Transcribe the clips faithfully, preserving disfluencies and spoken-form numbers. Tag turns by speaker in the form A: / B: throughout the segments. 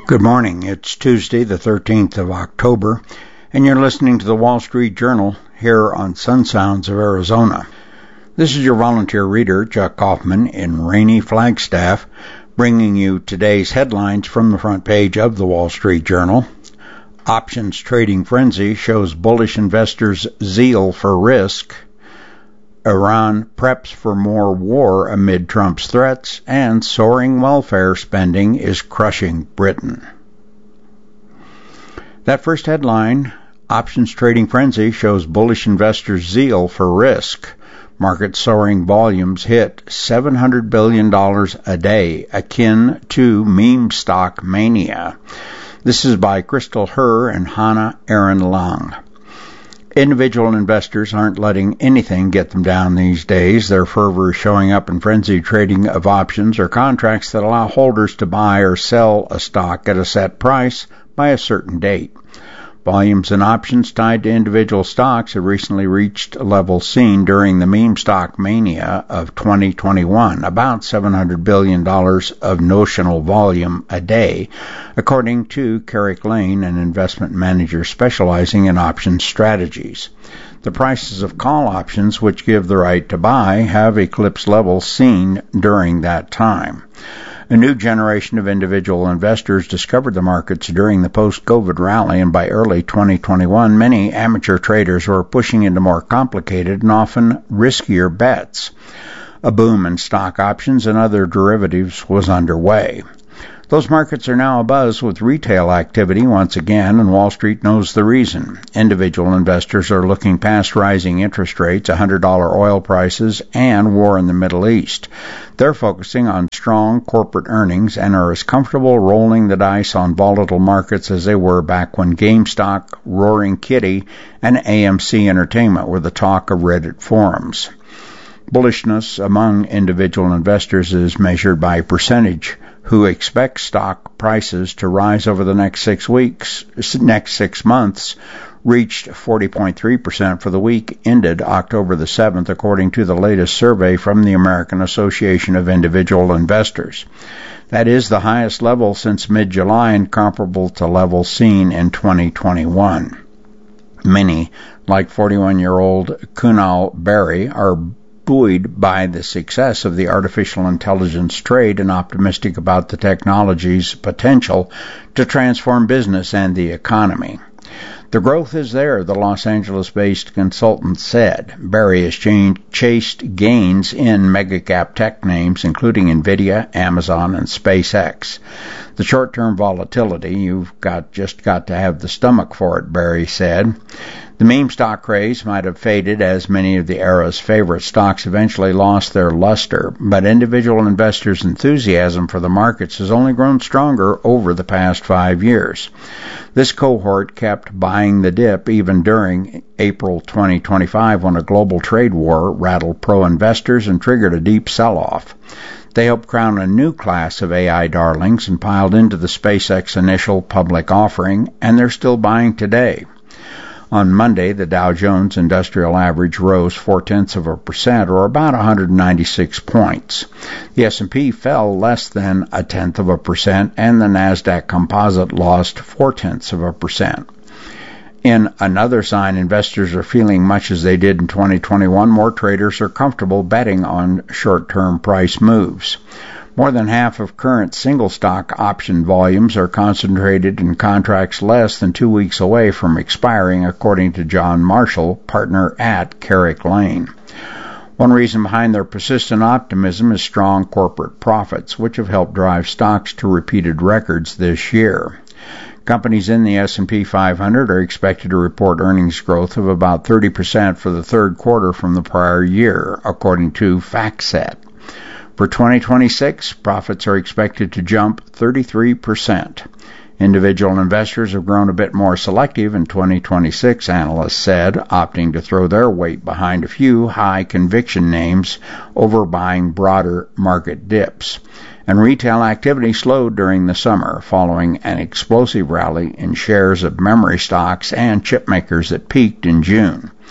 A: Good morning. It's Tuesday, the thirteenth of October, and you're listening to the Wall Street Journal here on Sun Sounds of Arizona. This is your volunteer reader, Chuck Kaufman, in rainy Flagstaff, bringing you today's headlines from the front page of the Wall Street Journal. Options trading frenzy shows bullish investors' zeal for risk. Iran preps for more war amid Trump's threats, and soaring welfare spending is crushing Britain. That first headline, options trading frenzy shows bullish investors' zeal for risk. Market soaring volumes hit seven hundred billion dollars a day, akin to meme stock mania. This is by Crystal Herr and Hannah Aaron Lang. Individual investors aren't letting anything get them down these days. Their fervor is showing up in frenzied trading of options or contracts that allow holders to buy or sell a stock at a set price by a certain date. Volumes in options tied to individual stocks have recently reached levels seen during the meme stock mania of twenty twenty-one, about seven hundred billion dollars of notional volume a day, according to Carrick Lane, an investment manager specializing in options strategies. The prices of call options, which give the right to buy, have eclipsed levels seen during that time. A new generation of individual investors discovered the markets during the post-COVID rally, and by early twenty twenty-one, many amateur traders were pushing into more complicated and often riskier bets. A boom in stock options and other derivatives was underway. Those markets are now abuzz with retail activity once again, and Wall Street knows the reason. Individual investors are looking past rising interest rates, one hundred dollars oil prices, and war in the Middle East. They're focusing on strong corporate earnings and are as comfortable rolling the dice on volatile markets as they were back when GameStop, Roaring Kitty, and A M C Entertainment were the talk of Reddit forums. Bullishness among individual investors is measured by percentage, who expect stock prices to rise over the next six weeks, next six months, reached forty point three percent for the week ended October the seventh, according to the latest survey from the American Association of Individual Investors. That is the highest level since mid-July and comparable to levels seen in twenty twenty-one. Many, like forty-one-year-old Kunal Berry, are buoyed by the success of the artificial intelligence trade and optimistic about the technology's potential to transform business and the economy. The growth is there, the Los Angeles-based consultant said. Berry has changed, chased gains in mega-cap tech names, including NVIDIA, Amazon, and SpaceX. The short-term volatility, you've got just got to have the stomach for it, Berry said. The meme stock craze might have faded as many of the era's favorite stocks eventually lost their luster, but individual investors' enthusiasm for the markets has only grown stronger over the past five years. This cohort kept buying the dip even during April twenty twenty-five, when a global trade war rattled pro-investors and triggered a deep sell-off. They helped crown a new class of A I darlings and piled into the SpaceX initial public offering, and they're still buying today. On Monday, the Dow Jones Industrial Average rose four-tenths of a percent, or about one hundred ninety-six points. The S and P fell less than a tenth of a percent, and the NASDAQ Composite lost four-tenths of a percent. In another sign investors are feeling much as they did in twenty twenty-one, more traders are comfortable betting on short-term price moves. More than half of current single-stock option volumes are concentrated in contracts less than two weeks away from expiring, according to John Marshall, partner at Carrick Lane. One reason behind their persistent optimism is strong corporate profits, which have helped drive stocks to repeated records this year. Companies in the S and P five hundred are expected to report earnings growth of about thirty percent for the third quarter from the prior year, according to FactSet. For twenty twenty-six, profits are expected to jump thirty-three percent. Individual investors have grown a bit more selective in twenty twenty-six, analysts said, opting to throw their weight behind a few high-conviction names over buying broader market dips. And retail activity slowed during the summer, following an explosive rally in shares of memory stocks and chip makers that peaked in June.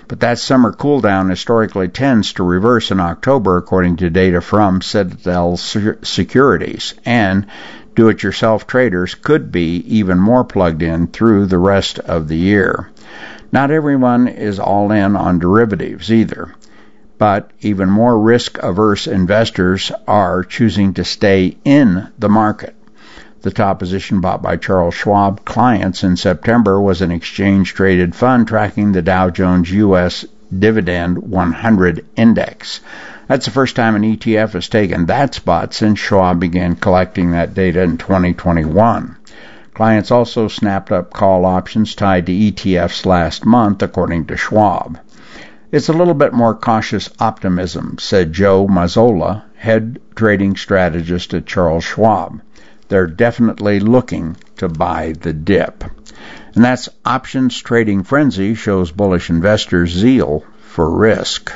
A: But that summer cooldown historically tends to reverse in October, according to data from Citadel Securities, and do-it-yourself traders could be even more plugged in through the rest of the year. Not everyone is all in on derivatives either, but even more risk-averse investors are choosing to stay in the market. The top position bought by Charles Schwab clients in September was an exchange-traded fund tracking the Dow Jones U S Dividend one hundred Index. That's the first time an E T F has taken that spot since Schwab began collecting that data in twenty twenty-one. Clients also snapped up call options tied to E T Fs last month, according to Schwab. It's a little bit more cautious optimism, said Joe Mazzola, head trading strategist at Charles Schwab. They're definitely looking to buy the dip. And that's Options Trading Frenzy shows bullish investors' zeal for risk.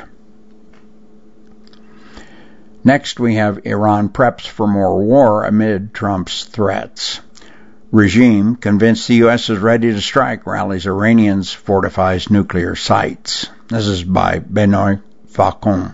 A: Next, we have Iran preps for more war amid Trump's threats. Regime convinced the U S is ready to strike, rallies Iranians, fortifies nuclear sites. This is by Benoit Faucon.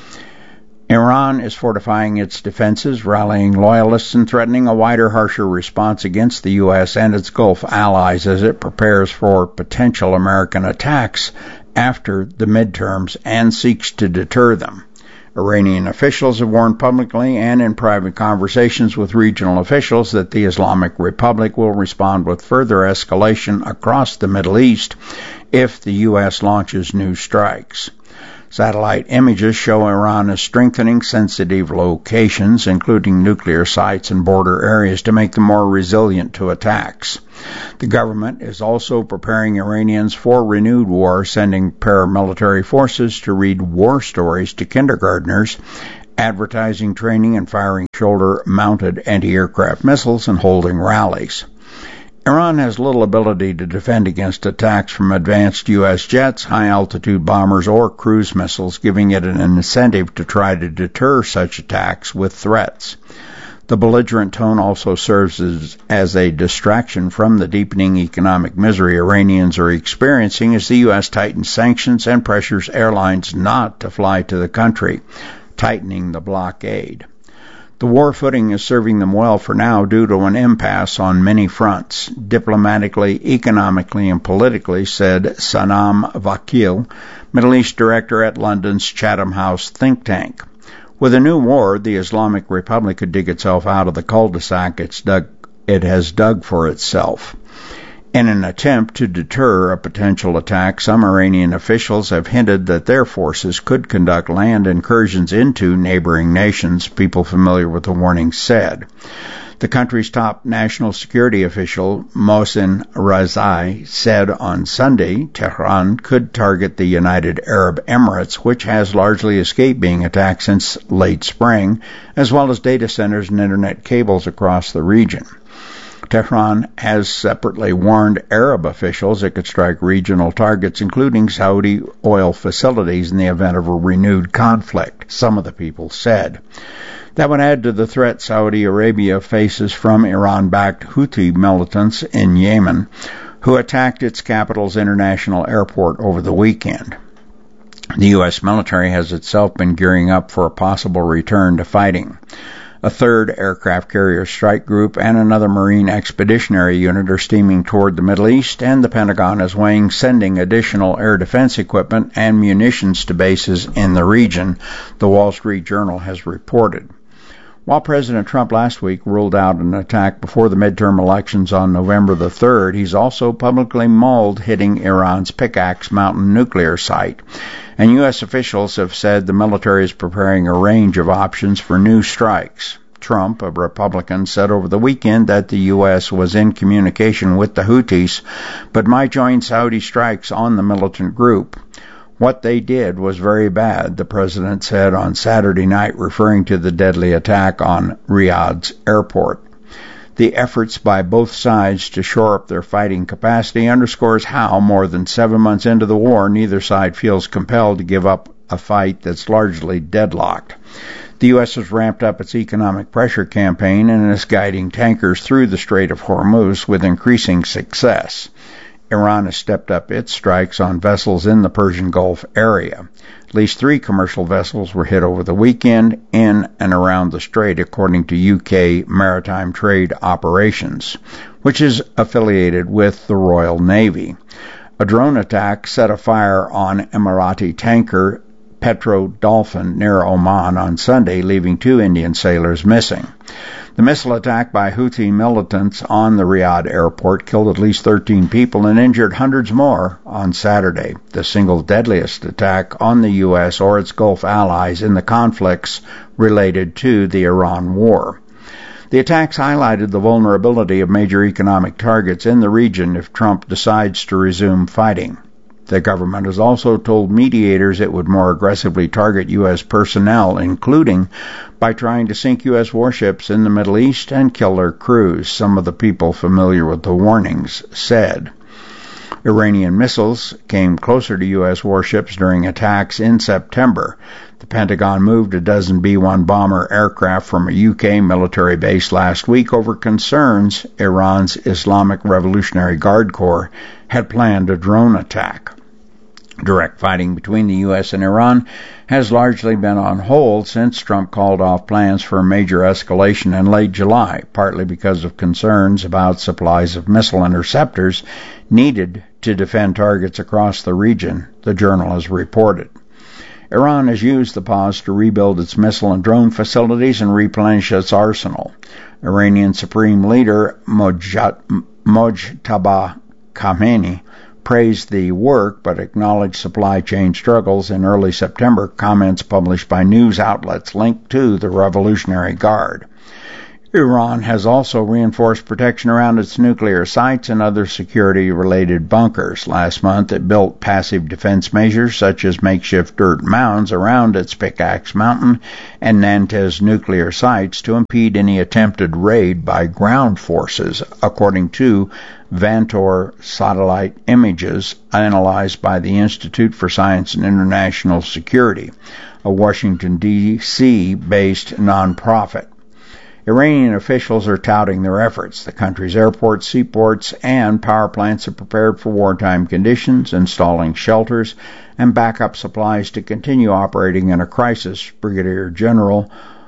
A: Iran is fortifying its defenses, rallying loyalists, and threatening a wider, harsher response against the U S and its Gulf allies as it prepares for potential American attacks after the midterms and seeks to deter them. Iranian officials have warned publicly and in private conversations with regional officials that the Islamic Republic will respond with further escalation across the Middle East if the U S launches new strikes. Satellite images show Iran is strengthening sensitive locations, including nuclear sites and border areas, to make them more resilient to attacks. The government is also preparing Iranians for renewed war, sending paramilitary forces to read war stories to kindergartners, advertising training and firing shoulder-mounted anti-aircraft missiles, and holding rallies. Iran has little ability to defend against attacks from advanced U S jets, high-altitude bombers, or cruise missiles, giving it an incentive to try to deter such attacks with threats. The belligerent tone also serves as, as a distraction from the deepening economic misery Iranians are experiencing as the U S tightens sanctions and pressures airlines not to fly to the country, tightening the blockade. The war footing is serving them well for now due to an impasse on many fronts, diplomatically, economically, and politically, said Sanam Vakil, Middle East director at London's Chatham House think tank. With a new war, the Islamic Republic could dig itself out of the cul-de-sac it's dug, it has dug for itself. In an attempt to deter a potential attack, some Iranian officials have hinted that their forces could conduct land incursions into neighboring nations, people familiar with the warning said. The country's top national security official, Mohsen Razai, said on Sunday Tehran could target the United Arab Emirates, which has largely escaped being attacked since late spring, as well as data centers and internet cables across the region. Tehran has separately warned Arab officials it could strike regional targets, including Saudi oil facilities, in the event of a renewed conflict, some of the people said. That would add to the threat Saudi Arabia faces from Iran-backed Houthi militants in Yemen, who attacked its capital's international airport over the weekend. The U S military has itself been gearing up for a possible return to fighting. A third aircraft carrier strike group and another Marine Expeditionary Unit are steaming toward the Middle East, and the Pentagon is weighing sending additional air defense equipment and munitions to bases in the region, the Wall Street Journal has reported. While President Trump last week ruled out an attack before the midterm elections on November the third, he's also publicly mulled hitting Iran's Pickaxe Mountain nuclear site. And U S officials have said the military is preparing a range of options for new strikes. Trump, a Republican, said over the weekend that the U S was in communication with the Houthis, but might join Saudi strikes on the militant group. What they did was very bad, the president said on Saturday night, referring to the deadly attack on Riyadh's airport. The efforts by both sides to shore up their fighting capacity underscores how, more than seven months into the war, neither side feels compelled to give up a fight that's largely deadlocked. The U S has ramped up its economic pressure campaign and is guiding tankers through the Strait of Hormuz with increasing success. Iran has stepped up its strikes on vessels in the Persian Gulf area. At least three commercial vessels were hit over the weekend in and around the strait, according to U K Maritime Trade Operations, which is affiliated with the Royal Navy. A drone attack set a fire on Emirati tanker Petro Dolphin near Oman on Sunday, leaving two Indian sailors missing. The missile attack by Houthi militants on the Riyadh airport killed at least thirteen people and injured hundreds more on Saturday, the single deadliest attack on the U S or its Gulf allies in the conflicts related to the Iran war. The attacks highlighted the vulnerability of major economic targets in the region if Trump decides to resume fighting. The government has also told mediators it would more aggressively target U S personnel, including by trying to sink U S warships in the Middle East and kill their crews, some of the people familiar with the warnings said. Iranian missiles came closer to U S warships during attacks in September. The Pentagon moved a dozen B one bomber aircraft from a U K military base last week over concerns Iran's Islamic Revolutionary Guard Corps had planned a drone attack. Direct fighting between the U S and Iran has largely been on hold since Trump called off plans for a major escalation in late July, partly because of concerns about supplies of missile interceptors needed to defend targets across the region, the Journal has reported. Iran has used the pause to rebuild its missile and drone facilities and replenish its arsenal. Iranian Supreme Leader Mojtaba Khamenei praised the work but acknowledged supply chain struggles in early September, comments published by news outlets linked to the Revolutionary Guard. Iran has also reinforced protection around its nuclear sites and other security-related bunkers. Last month, it built passive defense measures such as makeshift dirt mounds around its Pickaxe Mountain and Nantes nuclear sites to impede any attempted raid by ground forces, according to Vantor satellite images analyzed by the Institute for Science and International Security, a Washington, D C based nonprofit. Iranian officials are touting their efforts. The country's airports, seaports, and power plants are prepared for wartime conditions, installing shelters and backup supplies to continue operating in a crisis, Brigadier General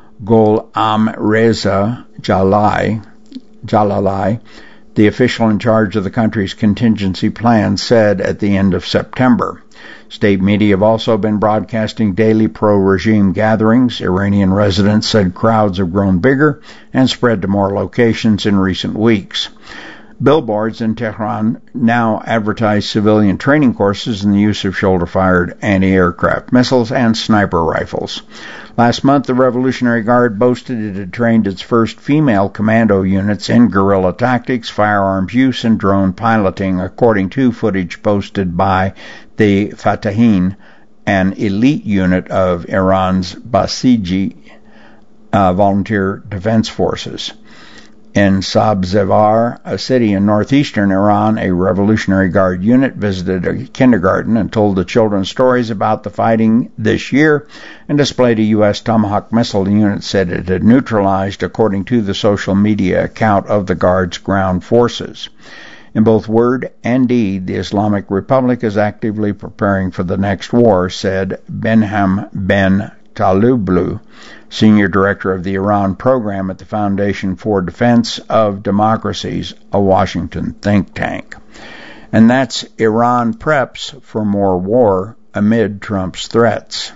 A: Gholam Reza Jalali, Jalali, the official in charge of the country's contingency plan, said at the end of September. State media have also been broadcasting daily pro-regime gatherings. Iranian residents said crowds have grown bigger and spread to more locations in recent weeks. Billboards in Tehran now advertise civilian training courses in the use of shoulder-fired anti-aircraft missiles and sniper rifles. Last month, the Revolutionary Guard boasted it had trained its first female commando units in guerrilla tactics, firearms use, and drone piloting, according to footage posted by the Fatahin, an elite unit of Iran's Basiji uh, volunteer defense forces. In Sabzevar, a city in northeastern Iran, a Revolutionary Guard unit visited a kindergarten and told the children stories about the fighting this year and displayed a U S Tomahawk missile the unit said it had neutralized, according to the social media account of the Guard's ground forces. In both word and deed, the Islamic Republic is actively preparing for the next war, said Benham Ben Talublu, Senior Director of the Iran Program at the Foundation for Defense of Democracies, a Washington think tank. And that's Iran preps for more war amid Trump's threats.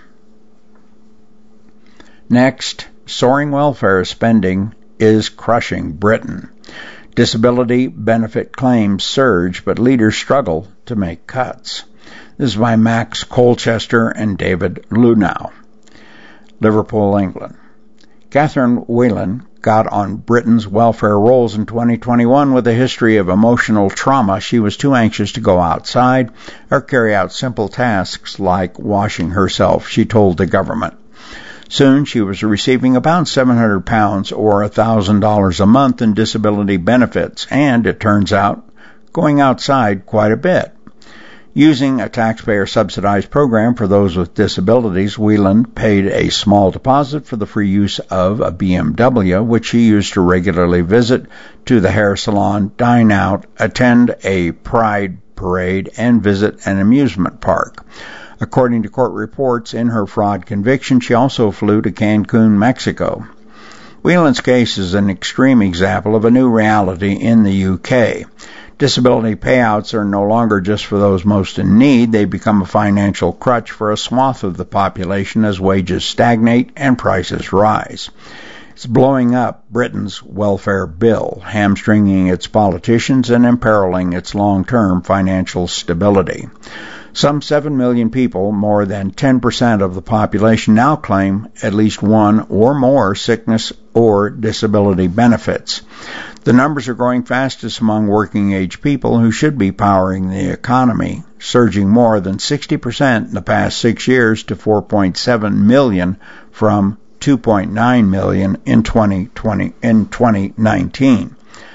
A: Next, soaring welfare spending is crushing Britain. Disability benefit claims surge, but leaders struggle to make cuts. This is by Max Colchester and David Lunau. Liverpool, England. Catherine Whelan got on Britain's welfare rolls in twenty twenty-one with a history of emotional trauma. She was too anxious to go outside or carry out simple tasks like washing herself, she told the government. Soon she was receiving about seven hundred pounds or one thousand dollars a month in disability benefits and, it turns out, going outside quite a bit. Using a taxpayer-subsidized program for those with disabilities, Whelan paid a small deposit for the free use of a B M W, which she used to regularly visit to the hair salon, dine out, attend a Pride parade and visit an amusement park. According to court reports, in her fraud conviction, she also flew to Cancun, Mexico. Whelan's case is an extreme example of a new reality in the U K. Disability payouts are no longer just for those most in need. They become a financial crutch for a swath of the population as wages stagnate and prices rise. It's blowing up Britain's welfare bill, hamstringing its politicians and imperiling its long-term financial stability. Some seven million people, more than ten percent of the population, now claim at least one or more sickness or disability benefits. The numbers are growing fastest among working-age people who should be powering the economy, surging more than sixty percent in the past six years to four point seven million from two point nine million in twenty twenty in twenty nineteen.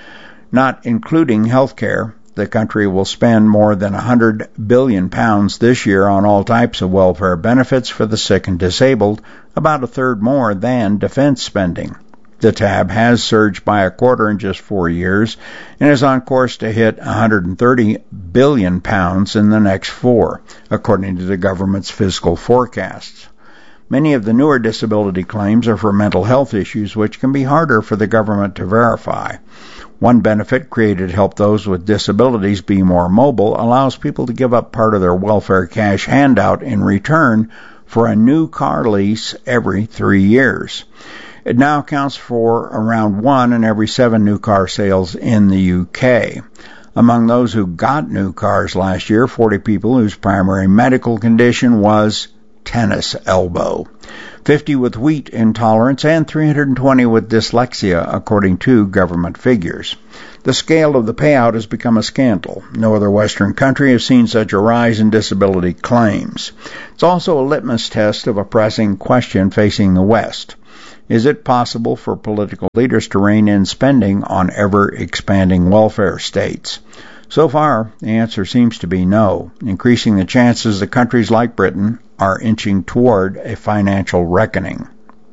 A: Not including health care, the country will spend more than one hundred billion pounds this year on all types of welfare benefits for the sick and disabled, about a third more than defense spending. The tab has surged by a quarter in just four years and is on course to hit one hundred thirty billion pounds in the next four, according to the government's fiscal forecasts. Many of the newer disability claims are for mental health issues, which can be harder for the government to verify. One benefit created to help those with disabilities be more mobile allows people to give up part of their welfare cash handout in return for a new car lease every three years. It now accounts for around one in every seven new car sales in the U K. Among those who got new cars last year, forty people whose primary medical condition was tennis elbow, fifty with wheat intolerance, and three hundred twenty with dyslexia, according to government figures. The scale of the payout has become a scandal. No other Western country has seen such a rise in disability claims. It's also a litmus test of a pressing question facing the West. Is it possible for political leaders to rein in spending on ever-expanding welfare states? So far, the answer seems to be no, increasing the chances that countries like Britain are inching toward a financial reckoning.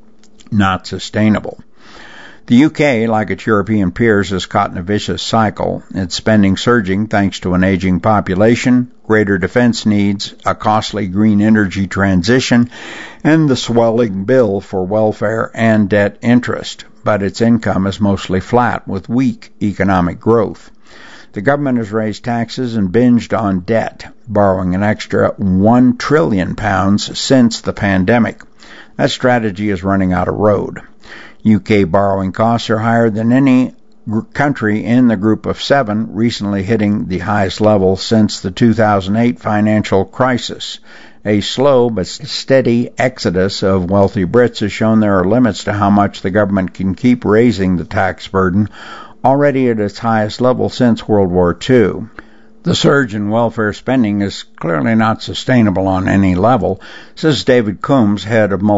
A: Not sustainable. The U K, like its European peers, is caught in a vicious cycle, its spending surging thanks to an aging population, greater defense needs, a costly green energy transition, and the swelling bill for welfare and debt interest. But its income is mostly flat, with weak economic growth. The government has raised taxes and binged on debt, borrowing an extra one trillion pounds since the pandemic. That strategy is running out of road. U K borrowing costs are higher than any country in the group of seven, recently hitting the highest level since the two thousand eight financial crisis. A slow but steady exodus of wealthy Brits has shown there are limits to how much the government can keep raising the tax burden, already at its highest level since World War Two. The surge in welfare spending is clearly not sustainable on any level, says David Coombs, head of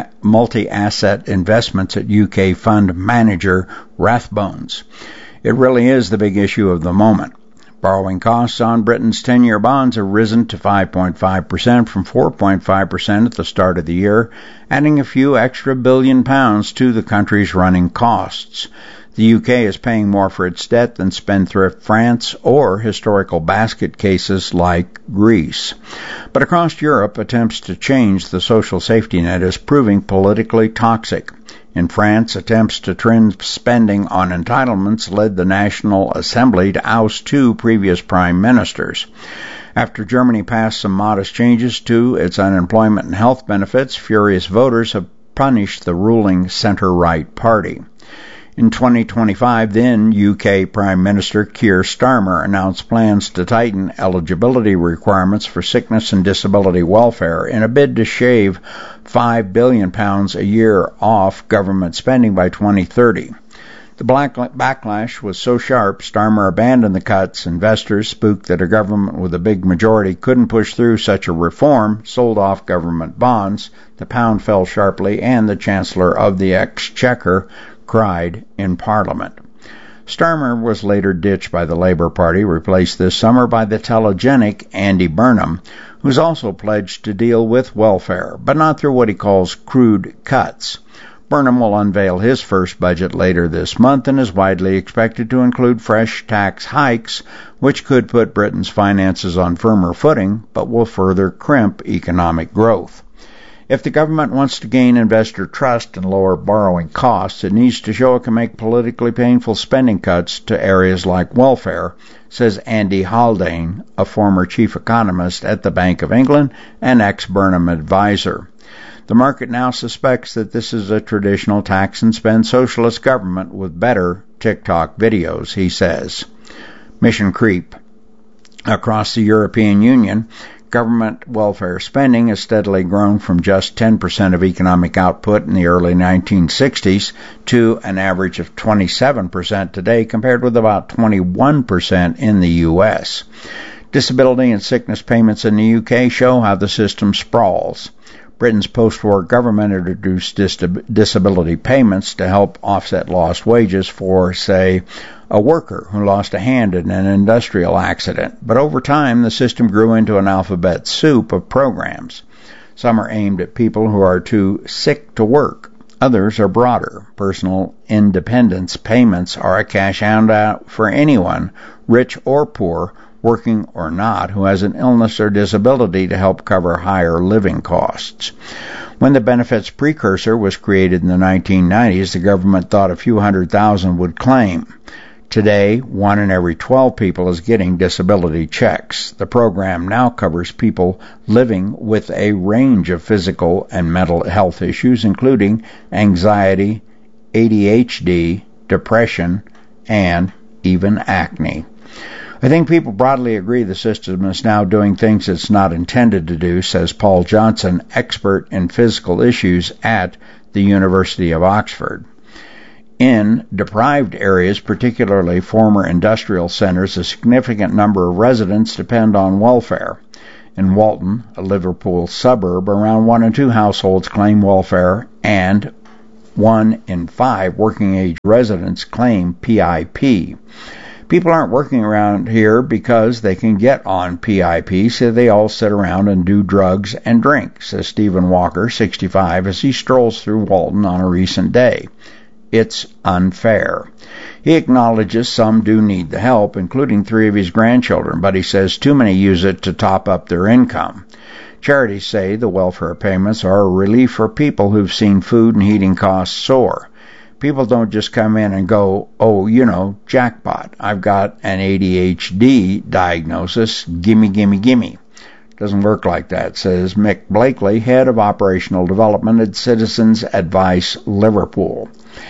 A: multi-asset investments at U K fund manager Rathbones. It really is the big issue of the moment. Borrowing costs on Britain's ten-year bonds have risen to five point five percent from four point five percent at the start of the year, adding a few extra billion pounds to the country's running costs. The U K is paying more for its debt than spendthrift France or historical basket cases like Greece. But across Europe, attempts to change the social safety net is proving politically toxic. In France, attempts to trim spending on entitlements led the National Assembly to oust two previous prime ministers. After Germany passed some modest changes to its unemployment and health benefits, furious voters have punished the ruling center-right party. In twenty twenty-five, then U K Prime Minister Keir Starmer announced plans to tighten eligibility requirements for sickness and disability welfare in a bid to shave five billion pounds a year off government spending by twenty thirty. The black backlash was so sharp, Starmer abandoned the cuts. Investors, spooked that a government with a big majority couldn't push through such a reform, sold off government bonds. The pound fell sharply, and the Chancellor of the Exchequer cried in Parliament. Starmer was later ditched by the Labour Party, replaced this summer by the telegenic Andy Burnham, who's also pledged to deal with welfare, but not through what he calls crude cuts. Burnham will unveil his first budget later this month and is widely expected to include fresh tax hikes, which could put Britain's finances on firmer footing, but will further crimp economic growth. If the government wants to gain investor trust and lower borrowing costs, it needs to show it can make politically painful spending cuts to areas like welfare, says Andy Haldane, a former chief economist at the Bank of England and ex-Burnham advisor. The market now suspects that this is a traditional tax and spend socialist government with better TikTok videos, he says. Mission creep. Across the European Union, government welfare spending has steadily grown from just ten percent of economic output in the early nineteen sixties to an average of twenty-seven percent today, compared with about twenty-one percent in the U S. Disability and sickness payments in the U K show how the system sprawls. Britain's post-war government introduced dis- disability payments to help offset lost wages for, say, a worker who lost a hand in an industrial accident. But over time, the system grew into an alphabet soup of programs. Some are aimed at people who are too sick to work. Others are broader. Personal independence payments are a cash handout for anyone, rich or poor, working or not, who has an illness or disability to help cover higher living costs. When the benefits precursor was created in the nineteen nineties, the government thought a few hundred thousand would claim. Today, one in every twelve people is getting disability checks. The program now covers people living with a range of physical and mental health issues, including anxiety, A D H D, depression, and even acne. I think people broadly agree the system is now doing things it's not intended to do, says Paul Johnson, expert in physical issues at the University of Oxford. In deprived areas, particularly former industrial centers, a significant number of residents depend on welfare. In Walton, a Liverpool suburb, around one in two households claim welfare, and one in five working-age residents claim P I P. People aren't working around here because they can get on P I P, so they all sit around and do drugs and drink, says Stephen Walker, sixty-five, as he strolls through Walton on a recent day. It's unfair. He acknowledges some do need the help, including three of his grandchildren, but he says too many use it to top up their income. Charities say the welfare payments are a relief for people who've seen food and heating costs soar. People don't just come in and go, oh, you know, jackpot, I've got an A D H D diagnosis, gimme, gimme, gimme. Doesn't work like that, says Mick Blakely, head of operational development at Citizens Advice Liverpool.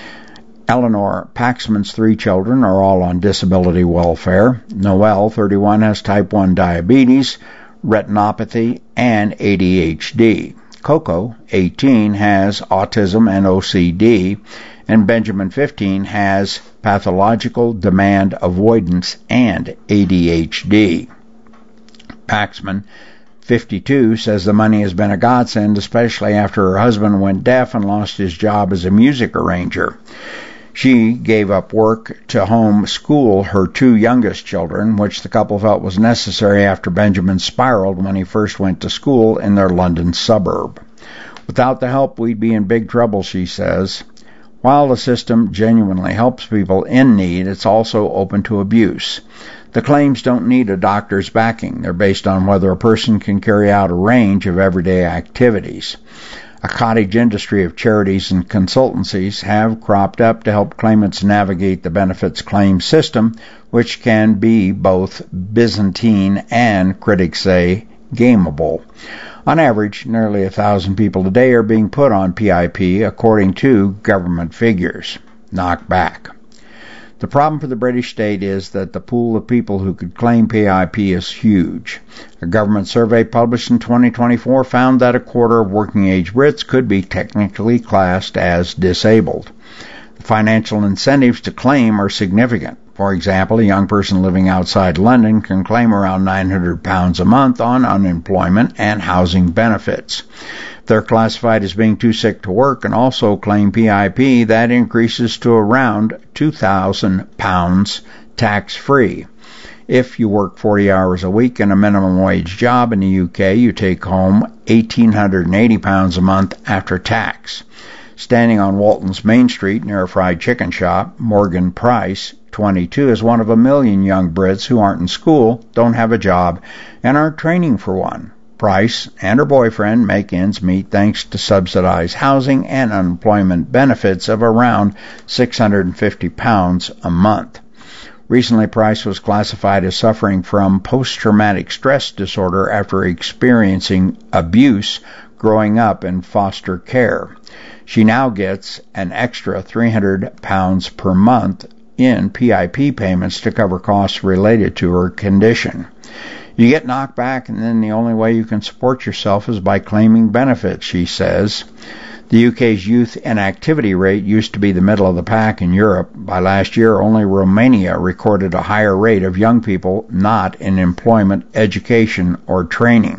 A: Eleanor Paxman's three children are all on disability welfare. Noel, thirty-one, has type one diabetes, retinopathy, and A D H D. Coco, eighteen, has autism and O C D, and Benjamin, fifteen, has pathological demand avoidance and A D H D. Paxman, fifty-two, says the money has been a godsend, especially after her husband went deaf and lost his job as a music arranger. She gave up work to homeschool her two youngest children, which the couple felt was necessary after Benjamin spiraled when he first went to school in their London suburb. Without the help, we'd be in big trouble, she says. While the system genuinely helps people in need, it's also open to abuse. The claims don't need a doctor's backing. They're based on whether a person can carry out a range of everyday activities. A cottage industry of charities and consultancies have cropped up to help claimants navigate the benefits claim system, which can be both Byzantine and, critics say, gameable. On average, nearly a thousand people a day are being put on P I P, according to government figures. Knock back. The problem for the British state is that the pool of people who could claim P I P is huge. A government survey published in twenty twenty-four found that a quarter of working-age Brits could be technically classed as disabled. The financial incentives to claim are significant. For example, a young person living outside London can claim around nine hundred pounds a month on unemployment and housing benefits. If they're classified as being too sick to work and also claim P I P, that increases to around two thousand pounds tax-free. If you work forty hours a week in a minimum wage job in the U K, you take home one thousand eight hundred eighty pounds a month after tax. Standing on Walton's Main Street near a fried chicken shop, Morgan Price, twenty-two, is one of a million young Brits who aren't in school, don't have a job, and aren't training for one. Price and her boyfriend make ends meet thanks to subsidized housing and unemployment benefits of around six hundred fifty pounds a month. Recently, Price was classified as suffering from post-traumatic stress disorder after experiencing abuse growing up in foster care. She now gets an extra three hundred pounds per month in P I P payments to cover costs related to her condition. You get knocked back, and then the only way you can support yourself is by claiming benefits, she says. The U K's youth inactivity rate used to be the middle of the pack in Europe. By last year, only Romania recorded a higher rate of young people not in employment, education, or training.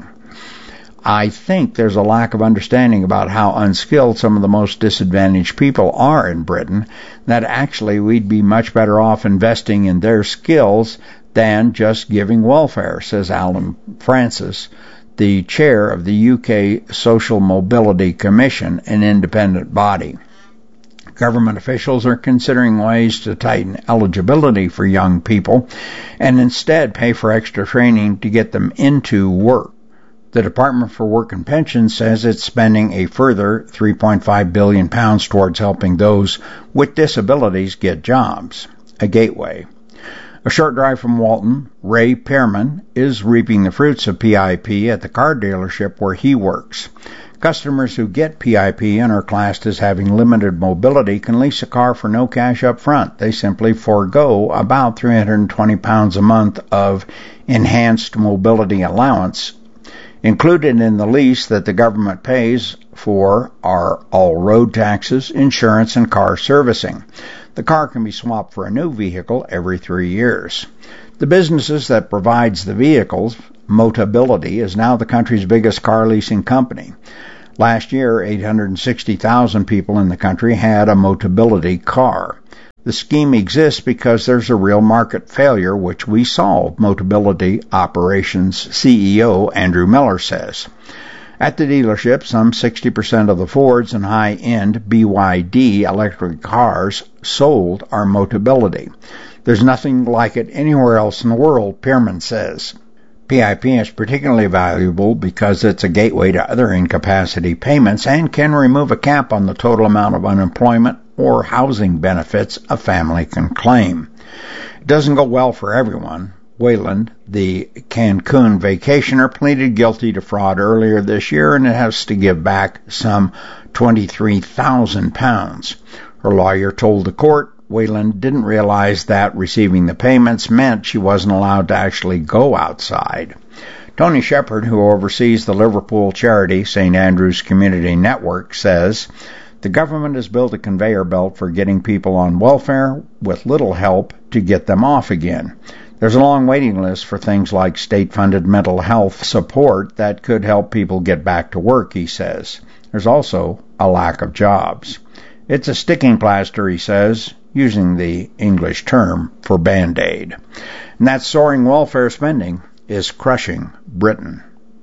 A: I think there's a lack of understanding about how unskilled some of the most disadvantaged people are in Britain, that actually we'd be much better off investing in their skills than just giving welfare, says Alan Francis, the chair of the U K Social Mobility Commission, an independent body. Government officials are considering ways to tighten eligibility for young people and instead pay for extra training to get them into work. The Department for Work and Pensions says it's spending a further three point five billion pounds towards helping those with disabilities get jobs. A gateway. A short drive from Walton, Ray Pearman is reaping the fruits of P I P at the car dealership where he works. Customers who get P I P and are classed as having limited mobility can lease a car for no cash up front. They simply forego about three hundred twenty pounds a month of enhanced mobility allowance. Included in the lease that the government pays for are all road taxes, insurance, and car servicing. The car can be swapped for a new vehicle every three years. The businesses that provides the vehicles, Motability, is now the country's biggest car leasing company. Last year, eight hundred sixty thousand people in the country had a Motability car. The scheme exists because there's a real market failure, which we solve, Motability Operations C E O Andrew Miller says. At the dealership, some sixty percent of the Fords and high-end B Y D electric cars sold are Motability. There's nothing like it anywhere else in the world, Pearman says. P I P is particularly valuable because it's a gateway to other incapacity payments and can remove a cap on the total amount of unemployment or housing benefits a family can claim. It doesn't go well for everyone. Wayland, the Cancun vacationer, pleaded guilty to fraud earlier this year and has to give back some twenty-three thousand pounds. Her lawyer told the court Wayland didn't realize that receiving the payments meant she wasn't allowed to actually go outside. Tony Shepard, who oversees the Liverpool charity Saint Andrew's Community Network, says the government has built a conveyor belt for getting people on welfare with little help to get them off again. There's a long waiting list for things like state-funded mental health support that could help people get back to work, he says. There's also a lack of jobs. It's a sticking plaster, he says, using the English term for Band-Aid. And that soaring welfare spending is crushing Britain.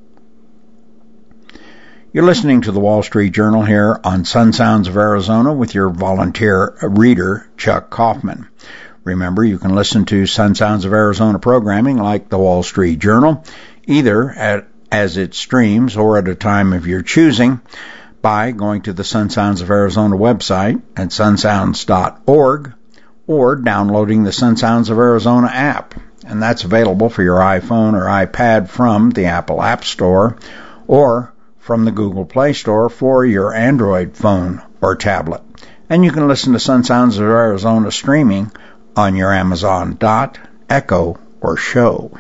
A: You're listening to the Wall Street Journal here on Sun Sounds of Arizona with your volunteer reader, Chuck Kaufman. Remember, you can listen to Sun Sounds of Arizona programming like the Wall Street Journal, either at, as it streams or at a time of your choosing, by going to the Sun Sounds of Arizona website at sun sounds dot org or downloading the Sun Sounds of Arizona app. And that's available for your iPhone or iPad from the Apple App Store or from the Google Play Store for your Android phone or tablet. And you can listen to Sun Sounds of Arizona streaming on your Amazon Dot, Echo, or Show.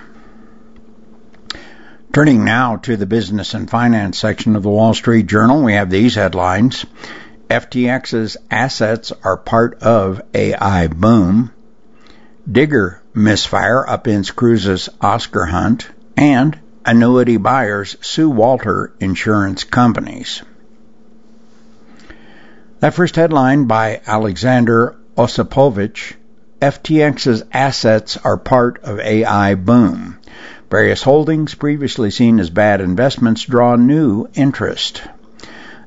A: Turning now to the business and finance section of the Wall Street Journal, we have these headlines. F T X's assets are part of A I boom. Digger misfire upends Cruise's Oscar hunt. And annuity buyers sue Walter Insurance Companies. That first headline by Alexander Osipovich. F T X's assets are part of A I boom. Various holdings previously seen as bad investments draw new interest.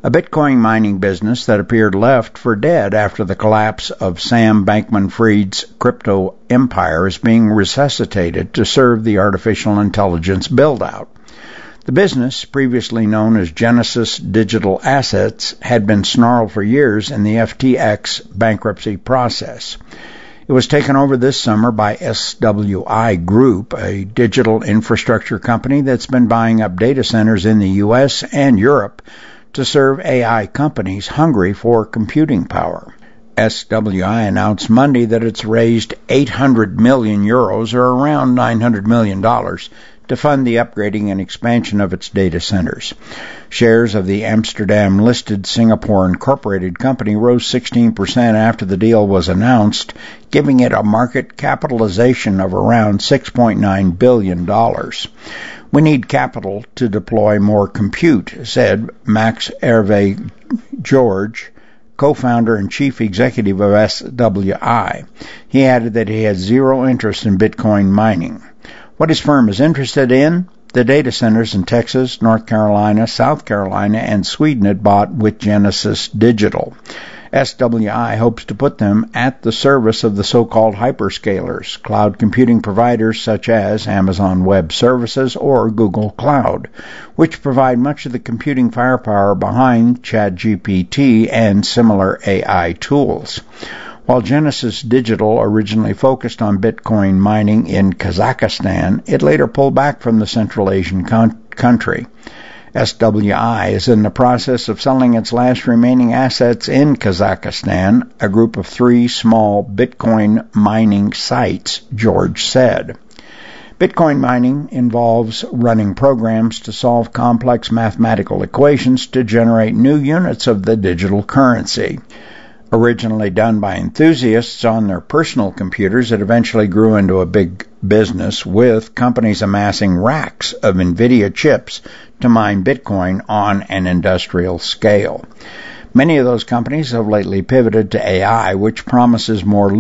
A: a Bitcoin mining business that appeared left for dead after the collapse of Sam Bankman-Fried's crypto empire is being resuscitated to serve the artificial intelligence build-out. The business, previously known as Genesis Digital Assets, had been snarled for years in the F T X bankruptcy process. It was taken over this summer by S W I Group, a digital infrastructure company that's been buying up data centers in the U S and Europe to serve A I companies hungry for computing power. S W I announced Monday that it's raised eight hundred million euros, or around nine hundred million dollars, to fund the upgrading and expansion of its data centers. Shares of the Amsterdam-listed Singapore Incorporated company rose sixteen percent after the deal was announced, giving it a market capitalization of around six point nine billion dollars. We need capital to deploy more compute, said Max Hervé George, co-founder and chief executive of S W I. He added that he had zero interest in Bitcoin mining. What his firm is interested in? The data centers in Texas, North Carolina, South Carolina, and Sweden it bought with Genesis Digital. S W I hopes to put them at the service of the so-called hyperscalers, cloud computing providers such as Amazon Web Services or Google Cloud, which provide much of the computing firepower behind ChatGPT and similar A I tools. While Genesis Digital originally focused on Bitcoin mining in Kazakhstan, it later pulled back from the Central Asian con- country. S W I is in the process of selling its last remaining assets in Kazakhstan, a group of three small Bitcoin mining sites, George said. Bitcoin mining involves running programs to solve complex mathematical equations to generate new units of the digital currency. Originally done by enthusiasts on their personal computers, it eventually grew into a big business, with companies amassing racks of NVIDIA chips to mine Bitcoin on an industrial scale. Many of those companies have lately pivoted to A I, which promises more